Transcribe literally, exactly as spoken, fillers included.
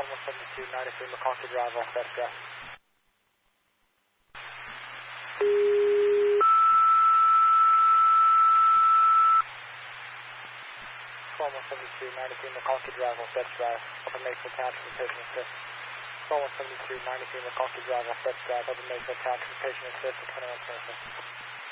one seventy-two ninety-three McConkey Drive, off that drive. one seventy-two ninety-three McConkey Drive, off that drive. Upper Mesa Township, patient assist. one seventy-two ninety-three McConkey Drive, off that drive. Upper Mesa Township, patient assist, twenty-one twenty-six.